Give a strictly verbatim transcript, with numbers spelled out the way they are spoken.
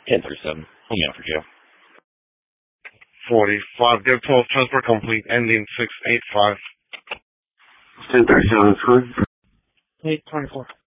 ten thirty-seven. Hold me out for jail. forty-five. Give twelve. Transport complete. Ending six eight five. ten thirty-seven. eight twenty-four.